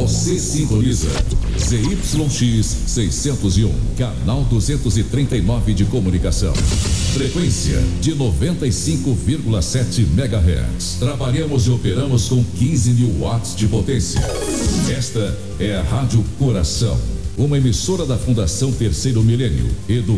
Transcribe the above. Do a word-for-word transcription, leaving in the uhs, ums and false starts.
Você sintoniza Z Y X seiscentos e um, canal duzentos e trinta e nove de comunicação. Frequência de noventa e cinco vírgula sete megahertz. Trabalhamos e operamos com quinze mil watts de potência. Esta é a Rádio Coração, uma emissora da Fundação Terceiro Milênio, Educando